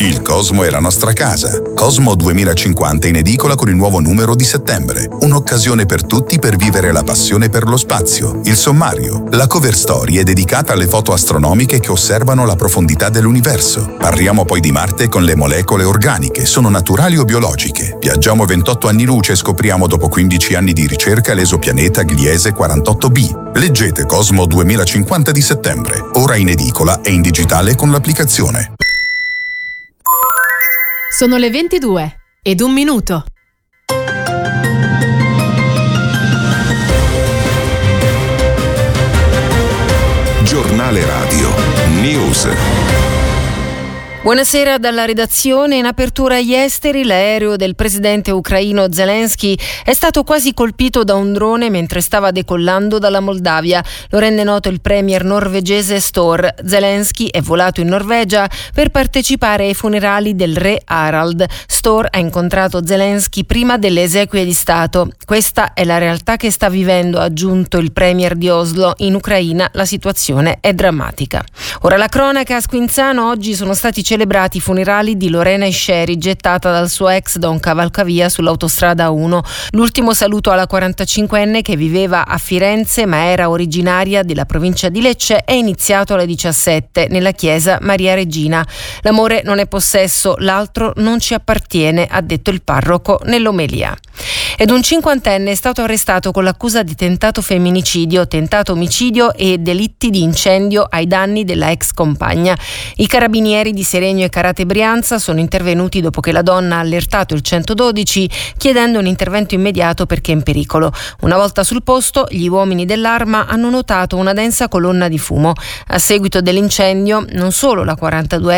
Il cosmo è la nostra casa. Cosmo 2050 in edicola con il nuovo numero di settembre. Un'occasione per tutti per vivere la passione per lo spazio. Il sommario. La cover story è dedicata alle foto astronomiche che osservano la profondità dell'universo. Parliamo poi di Marte con le molecole organiche. Sono naturali o biologiche? Viaggiamo 28 anni luce e scopriamo dopo 15 anni di ricerca l'esopianeta Gliese 48b. Leggete Cosmo 2050 di settembre. Ora in edicola e in digitale con l'applicazione. Sono le 22:01. Giornale Radio News. Buonasera dalla redazione. In apertura agli esteri, l'aereo del presidente ucraino Zelensky è stato quasi colpito da un drone mentre stava decollando dalla Moldavia. Lo rende noto il premier norvegese Støre. Zelensky è volato in Norvegia per partecipare ai funerali del re Harald. Støre ha incontrato Zelensky prima delle esequie di Stato. Questa è la realtà che sta vivendo, ha aggiunto il premier di Oslo. In Ucraina la situazione è drammatica. Ora la cronaca. A Squinzano oggi sono stati celebrati i funerali di Lorena Isceri, gettata dal suo ex da un cavalcavia sull'autostrada 1. L'ultimo saluto alla 45enne che viveva a Firenze ma era originaria della provincia di Lecce è iniziato alle 17 nella chiesa Maria Regina. L'amore non è possesso, l'altro non ci appartiene, ha detto il parroco nell'omelia. Ed un 50enne è stato arrestato con l'accusa di tentato femminicidio, tentato omicidio e delitti di incendio ai danni della ex compagna. I carabinieri di Seregno e Carate Brianza sono intervenuti dopo che la donna ha allertato il 112 chiedendo un intervento immediato perché è in pericolo. Una volta sul posto, gli uomini dell'Arma hanno notato una densa colonna di fumo. A seguito dell'incendio, non solo la 42